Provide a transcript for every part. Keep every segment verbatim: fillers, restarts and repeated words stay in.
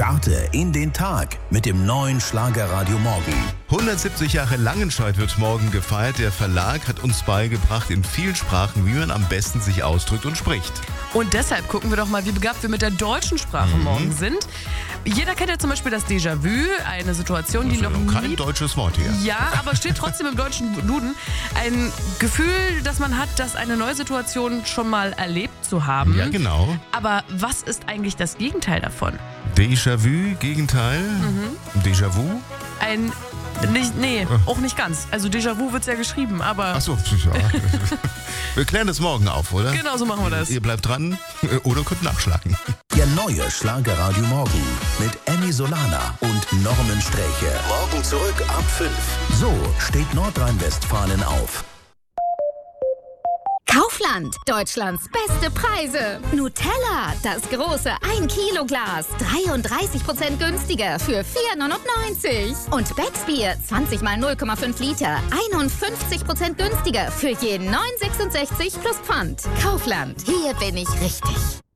Starte in den Tag mit dem neuen Schlagerradio Morgen. hundertsiebzig Jahre Langenscheidt wird morgen gefeiert. Der Verlag hat uns beigebracht in vielen Sprachen, wie man am besten sich ausdrückt und spricht. Und deshalb gucken wir doch mal, wie begabt wir mit der deutschen Sprache Mhm. morgen sind. Jeder kennt ja zum Beispiel das Déjà-vu, eine Situation, Das die ist noch ja noch kein nie... deutsches Wort hier. Ja, aber steht trotzdem im deutschen Duden. Ein Gefühl, das man hat, dass eine neue Situation schon mal erlebt zu haben. Ja, genau. Aber was ist eigentlich das Gegenteil davon? Déjà-vu, Gegenteil. Mhm. Déjà-vu. Ein... Nicht, nee, auch nicht ganz. Also Déjà-vu wird's ja geschrieben, aber... Achso, ja. Wir klären das morgen auf, oder? Genau so machen wir das. Ihr bleibt dran oder könnt nachschlagen. Der neue Schlagerradio Morgen mit Emmy Solana und Norman Sträche. Morgen zurück ab fünf. So steht Nordrhein-Westfalen auf. Kaufland, Deutschlands beste Preise. Nutella, das große ein Kilo Glas, dreiunddreißig Prozent günstiger für vier neunundneunzig. Und Becksbier, zwanzig mal null Komma fünf Liter, einundfünfzig Prozent günstiger für jeden neun sechsundsechzig plus Pfand. Kaufland, hier bin ich richtig.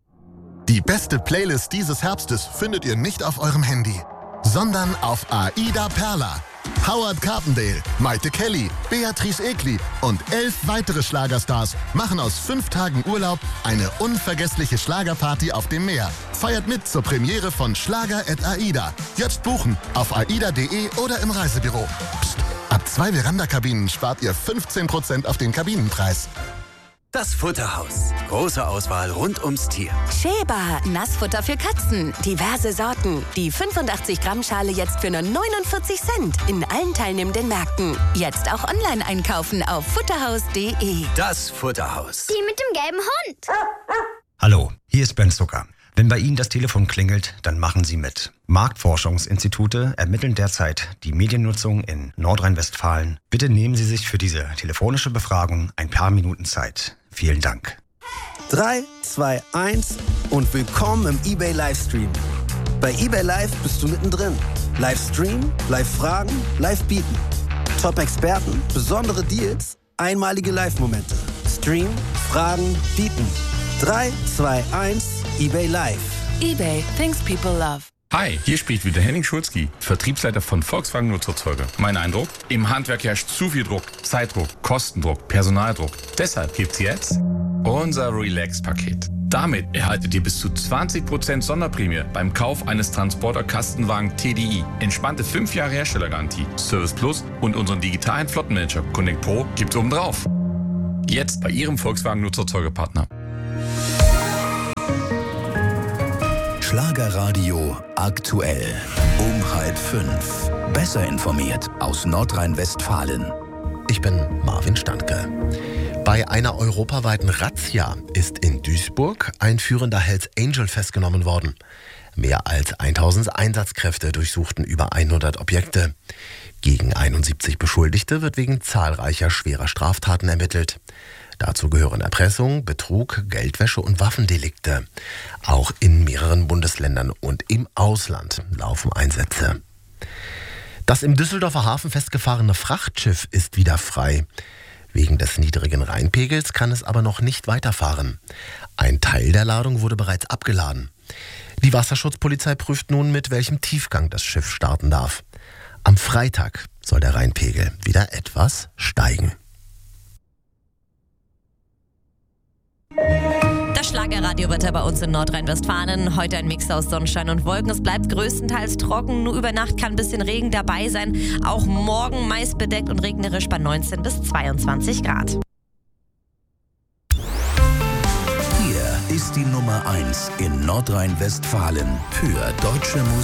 Die beste Playlist dieses Herbstes findet ihr nicht auf eurem Handy, sondern auf Aida Perla. Howard Carpendale, Maite Kelly, Beatrice Egli und elf weitere Schlagerstars machen aus fünf Tagen Urlaub eine unvergessliche Schlagerparty auf dem Meer. Feiert mit zur Premiere von Schlager at Aida. Jetzt buchen auf aida punkt de oder im Reisebüro. Psst, ab zwei Veranda-Kabinen spart ihr fünfzehn Prozent auf den Kabinenpreis. Das Futterhaus. Große Auswahl rund ums Tier. Sheba, Nassfutter für Katzen. Diverse Sorten. Die fünfundachtzig Gramm Schale jetzt für nur neunundvierzig Cent in allen teilnehmenden Märkten. Jetzt auch online einkaufen auf futterhaus punkt de. Das Futterhaus. Die mit dem gelben Hund. Hallo, hier ist Ben Zucker. Wenn bei Ihnen das Telefon klingelt, dann machen Sie mit. Marktforschungsinstitute ermitteln derzeit die Mediennutzung in Nordrhein-Westfalen. Bitte nehmen Sie sich für diese telefonische Befragung ein paar Minuten Zeit. Vielen Dank. drei, zwei, eins und willkommen im eBay Livestream. Bei eBay Live bist du mittendrin. Livestream, Live-Fragen, Live-Bieten. Top-Experten, besondere Deals, einmalige Live-Momente. Stream, Fragen, Bieten. drei, zwei, eins, eBay Live. eBay, things people love. Hi, hier spricht wieder Henning Schulzki, Vertriebsleiter von Volkswagen Nutzerzeuger. Mein Eindruck? Im Handwerk herrscht zu viel Druck, Zeitdruck, Kostendruck, Personaldruck. Deshalb gibt's jetzt unser Relax-Paket. Damit erhaltet ihr bis zu zwanzig Prozent Sonderprämie beim Kauf eines Transporter-Kastenwagen T D I. Entspannte fünf Jahre Herstellergarantie, Service Plus und unseren digitalen Flottenmanager Connect Pro gibt's obendrauf. Jetzt bei Ihrem Volkswagen Nutzerzeugerpartner. Schlagerradio aktuell. Um halb fünf. Besser informiert aus Nordrhein-Westfalen. Ich bin Marvin Standke. Bei einer europaweiten Razzia ist in Duisburg ein führender Hells Angel festgenommen worden. Mehr als tausend Einsatzkräfte durchsuchten über hundert Objekte. Gegen einundsiebzig Beschuldigte wird wegen zahlreicher schwerer Straftaten ermittelt. Dazu gehören Erpressung, Betrug, Geldwäsche und Waffendelikte. Auch in mehreren Bundesländern und im Ausland laufen Einsätze. Das im Düsseldorfer Hafen festgefahrene Frachtschiff ist wieder frei. Wegen des niedrigen Rheinpegels kann es aber noch nicht weiterfahren. Ein Teil der Ladung wurde bereits abgeladen. Die Wasserschutzpolizei prüft nun, mit welchem Tiefgang das Schiff starten darf. Am Freitag soll der Rheinpegel wieder etwas steigen. Das Schlagerradiowetter bei uns in Nordrhein-Westfalen. Heute ein Mix aus Sonnenschein und Wolken. Es bleibt größtenteils trocken. Nur über Nacht kann ein bisschen Regen dabei sein. Auch morgen meist bedeckt und regnerisch bei neunzehn bis zweiundzwanzig Grad. Hier ist die Nummer eins in Nordrhein-Westfalen für deutsche Musik.